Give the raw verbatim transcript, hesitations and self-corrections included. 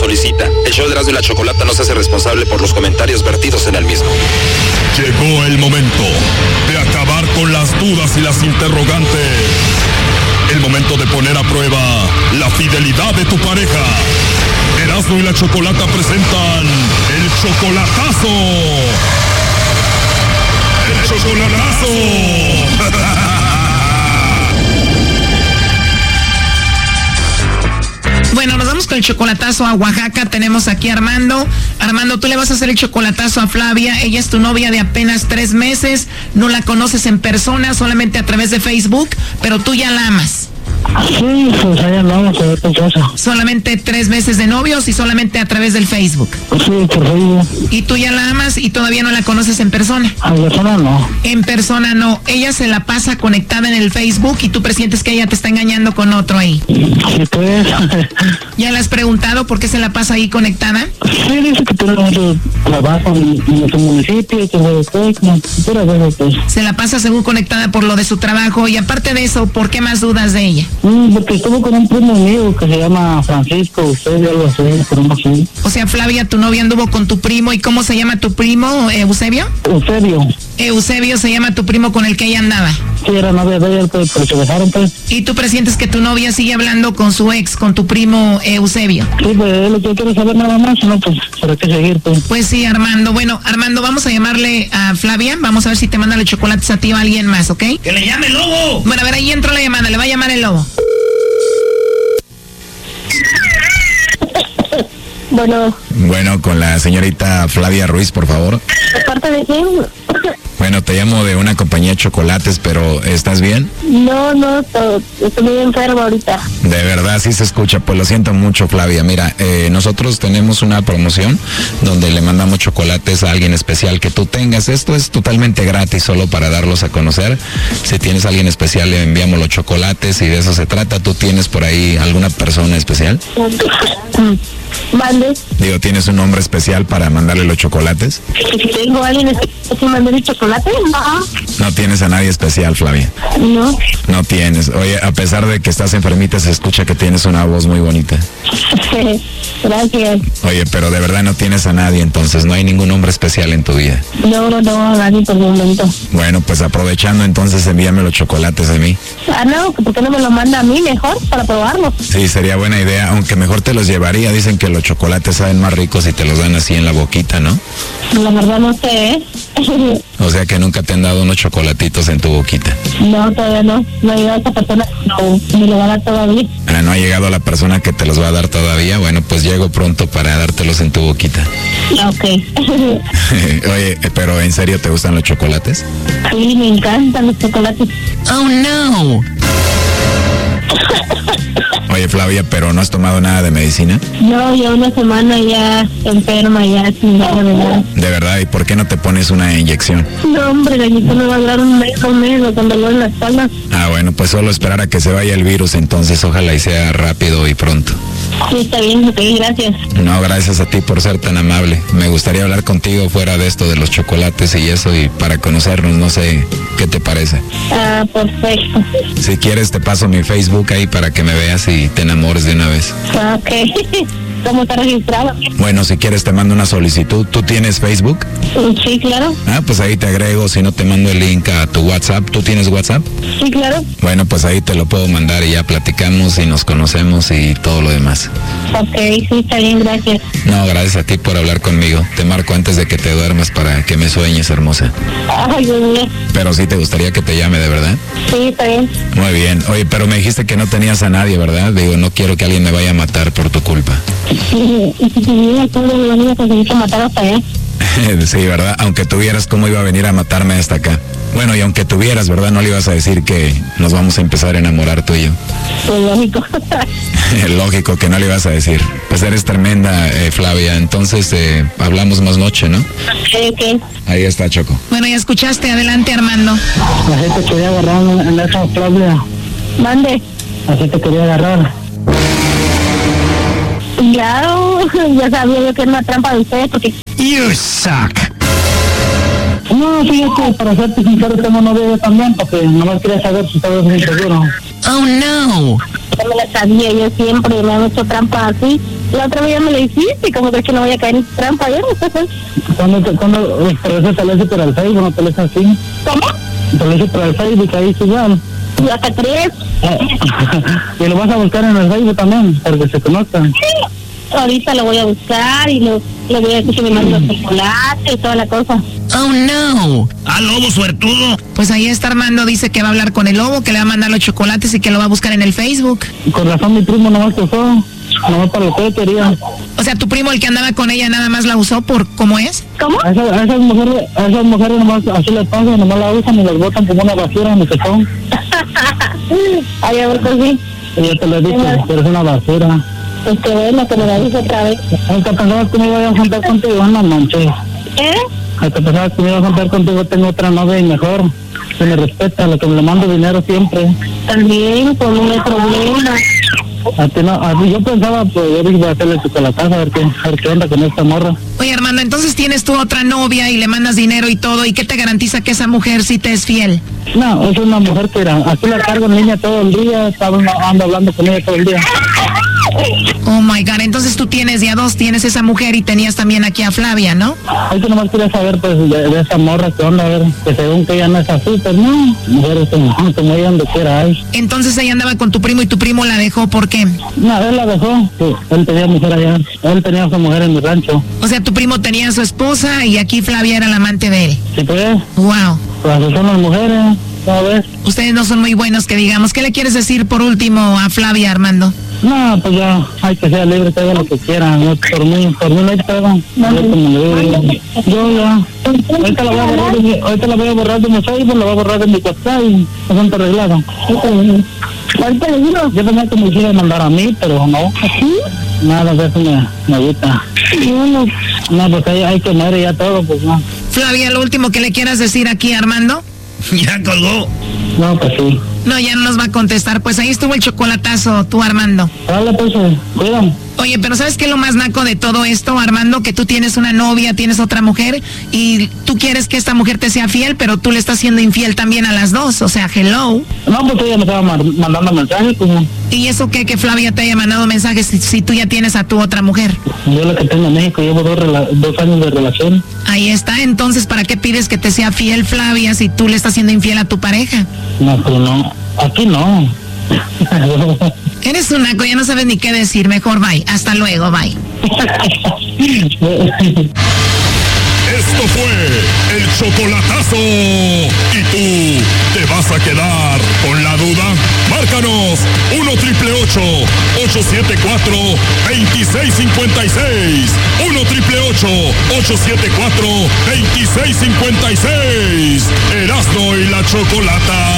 solicita. El show de Erasmo y la Chocolata no se hace responsable por los comentarios vertidos en el mismo. Llegó el momento de acabar con las dudas y las interrogantes. El momento de poner a prueba la fidelidad de tu pareja. Erasmo y la Chocolata presentan el chocolatazo. ¡El chocolatazo! Bueno, nos vamos con el chocolatazo a Oaxaca. Tenemos aquí a Armando. Armando, tú le vas a hacer el chocolatazo a Flavia. Ella es tu novia de apenas tres meses. No la conoces en persona, solamente a través de Facebook, pero tú ya la amas. Sí, pues allá andamos a ver qué pasa. Solamente tres meses de novios y solamente a través del Facebook. Sí, por Facebook. Y tú ya la amas y todavía no la conoces en persona. En persona no. En persona no. Ella se la pasa conectada en el Facebook y tú presientes que ella te está engañando con otro ahí. Sí, pues. ¿Ya le has preguntado por qué se la pasa ahí conectada? Sí, dice que tiene mucho trabajo en, en nuestro municipio, que después, como pura vez, pues. Se la pasa según conectada por lo de su trabajo y aparte de eso, ¿por qué más dudas de ella? Mm, porque estuvo con un primo mío que se llama Francisco, usted algo así, pero no sé. O sea, Flavia, tu novia anduvo con tu primo. ¿Y cómo se llama tu primo, Eusebio? Eusebio. Eusebio se llama tu primo con el que ella andaba. Sí, era novia de ella, pues, pero se dejaron, pues. ¿Y tú presientes que tu novia sigue hablando con su ex, con tu primo Eusebio? Sí, pues es lo que yo quiero saber nada más, ¿no? Pues, ¿para qué seguir, pues? Pues sí, Armando. Bueno, Armando, vamos a llamarle a Flavia. Vamos a ver si te manda los chocolates a ti o a alguien más, ¿ok? ¡Que le llame el lobo! Bueno, a ver, ahí entra la llamada. Le va a llamar el lobo. Bueno. Bueno, con la señorita Flavia Ruiz, por favor. ¿De parte de quién? Bueno, te llamo de una compañía de chocolates, pero ¿estás bien? No, no, estoy muy enferma ahorita. De verdad, sí se escucha. Pues lo siento mucho, Flavia. Mira, eh, nosotros tenemos una promoción donde le mandamos chocolates a alguien especial que tú tengas. Esto es totalmente gratis, solo para darlos a conocer. Si tienes a alguien especial, le enviamos los chocolates y de eso se trata. ¿Tú tienes por ahí alguna persona especial? Mande. Digo, ¿tienes un nombre especial para mandarle los chocolates? Si tengo a alguien especial que mandarle chocolate, no. No tienes a nadie especial, Flavia. No. No tienes. Oye, a pesar de que estás enfermita, se escucha que tienes una voz muy bonita. Gracias. Oye, pero de verdad no tienes a nadie, entonces no hay ningún hombre especial en tu vida. No, no, no, nadie por el momento. Bueno, pues aprovechando, entonces envíame los chocolates a mí. Ah, no, ¿por qué no me lo manda a mí mejor para probarlos? Sí, sería buena idea, aunque mejor te los llevaría. Dicen que los chocolates saben más ricos si te los dan así en la boquita, ¿no? La verdad no sé, ¿eh? O sea que nunca te han dado unos chocolatitos en tu boquita. No, todavía no. No ha llegado esa persona, no, me lo va a dar todavía. Ah, no ha llegado la persona que te los va a dar todavía. Bueno, pues llego pronto para dártelos en tu boquita. Ok. Oye, pero ¿en serio te gustan los chocolates? Sí, me encantan los chocolates. Oh, no. Oye, Flavia, ¿pero no has tomado nada de medicina? No, ya una semana ya enferma, ya sin nada de nada. ¿De verdad? ¿Y por qué no te pones una inyección? No, hombre, gañito, me va a durar un mes o menos con dolor en la espalda. Ah, bueno, pues solo esperar a que se vaya el virus, entonces ojalá y sea rápido y pronto. Sí, está bien, ok, gracias. No, gracias a ti por ser tan amable. Me gustaría hablar contigo fuera de esto de los chocolates y eso, y para conocernos, no sé, ¿qué te parece? Ah, perfecto. Si quieres te paso mi Facebook ahí para que me veas y te enamores de una vez. Ah, ok. ¿Cómo está registrado? Bueno, si quieres te mando una solicitud. ¿Tú tienes Facebook? Sí, claro. Ah, pues ahí te agrego, si no te mando el link a tu WhatsApp. ¿Tú tienes WhatsApp? Sí, claro. Bueno, pues ahí te lo puedo mandar y ya platicamos y nos conocemos y todo lo demás. Ok, sí, está bien, gracias. No, gracias a ti por hablar conmigo. Te marco antes de que te duermas para que me sueñes, hermosa. Ay, Dios mío. Pero sí te gustaría que te llame, ¿de verdad? Sí, está bien. Muy bien. Oye, pero me dijiste que no tenías a nadie, ¿verdad? Digo, no quiero que alguien me vaya a matar por tu culpa. Y si tuviera todo lo venía a conseguir que matar hasta allá. Sí, ¿verdad? Aunque tuvieras, ¿cómo iba a venir a matarme hasta acá? Bueno, y aunque tuvieras, ¿verdad? No le ibas a decir que nos vamos a empezar a enamorar tú y yo. Pues lógico. Lógico que no le ibas a decir. Pues eres tremenda, eh, Flavia. Entonces, eh, hablamos más noche, ¿no? Sí, ok. Ahí está, Choco. Bueno, ya escuchaste. Adelante, Armando. La gente quería agarrar en esa Flavia. Mande. La gente quería agarrar. Claro, ya sabía yo que era una trampa de ustedes porque... You suck. No, fíjate, para serte sincero, tengo novia yo también, porque nomás quería saber si estabas bien seguro. Oh, no. Ya me la sabía, yo siempre me han hecho trampa así. La otra vez ya me la hiciste, ¿cómo crees que no voy a caer en trampa? ¿Ya? Cuando, te, cuando, pero eso te lo hice por el Facebook, no te lo hice así. ¿Cómo? Te lo hice por el Facebook, ahí sí igual. ¿Y hasta crees? Y lo vas a buscar en el Facebook también, para que se conozcan. Sí, ahorita lo voy a buscar y lo, le voy a decir que me mande los chocolates y toda la cosa. Oh, no. ¿Ah, lobo suertudo? Pues ahí está Armando, dice que va a hablar con el lobo, que le va a mandar los chocolates y que lo va a buscar en el Facebook. Con razón mi primo nomás que usó, nomás para lo que él quería. O sea, tu primo, el que andaba con ella, nada más la usó por cómo es. ¿Cómo? A esas, a esas mujeres, a esas mujeres nomás así les pasa, nomás la usan y las botan como una basura en el cajón. Ay, a ver, pues sí. Yo te lo he dicho, que eres una basura. Pues qué bueno que me la dices otra vez. Hasta pensabas que me iba a juntar contigo, no manches. ¿Eh? Hasta pensabas que me iba a juntar contigo, tengo otra novia y mejor. Que me respeta, lo que me le mando dinero siempre. También, pues no hay problema. A ti no, a ti yo pensaba, pues yo iba a hacerle chocolatazo a ver qué, a ver qué onda con esta morra. Oye, Armando, entonces tienes tú otra novia y le mandas dinero y todo, ¿y qué te garantiza que esa mujer sí te es fiel? No, es una mujer que era, aquí la cargo en línea todo el día, estaba ando hablando con ella todo el día. Oh my God, entonces tú tienes ya dos, tienes esa mujer y tenías también aquí a Flavia, ¿no? Ay, que nomás quería saber, pues, de, de esa morra, qué onda, a ver, que según que ella no es así, pues no, mujeres como, como ella donde quiera hay. Entonces ella andaba con tu primo y tu primo la dejó, ¿por qué? No, él la dejó, sí, él tenía mujer allá, él tenía a su mujer en mi rancho. O sea, tu primo tenía a su esposa y aquí Flavia era la amante de él. Sí, pues. Wow. Pues así son las mujeres, ¿sabes? Ustedes no son muy buenos, que digamos. ¿Qué le quieres decir por último a Flavia, Armando? No, pues ya, hay que ser libre, que haga lo que quiera, no, por mí, por mí no hay pedo. Yo como le digo, yo ya, ahorita la voy a borrar de mi, ahorita la voy a borrar de mi Facebook, la voy a borrar de mi WhatsApp y asunto arreglado. Ahorita le digo, yo tenía que me quisiera mandar a mí, pero no. ¿Sí? Nada de eso me, me gusta. No, no, pues hay, hay que muere ya todo, pues no. Flavia, lo último que le quieras decir aquí, Armando. Ya colgó. No, pues sí. No, ya no nos va a contestar. Pues ahí estuvo el chocolatazo, tú, Armando. Dale, pues, cuídame. Oye, pero ¿sabes qué es lo más naco de todo esto, Armando? Que tú tienes una novia, tienes otra mujer y tú quieres que esta mujer te sea fiel, pero tú le estás siendo infiel también a las dos. O sea, hello. No, pues ella me estaba mandando mensajes, pues. ¿Y eso qué? Que Flavia te haya mandado mensajes si, si tú ya tienes a tu otra mujer. Yo la que tengo en México, llevo dos, dos años de relación. Ahí está, entonces, ¿para qué pides que te sea fiel Flavia si tú le estás siendo infiel a tu pareja? No, pues no. Aquí no. Eres un naco, ya no sabes ni qué decir. Mejor bye. Hasta luego, bye. Esto fue el chocolatazo. ¿Y tú te vas a quedar con la duda? Márcanos uno triple ocho, ocho siete cuatro, dos seis cinco seis. uno triple ocho, ocho siete cuatro, dos seis cinco seis. Erasmo y la Chocolata.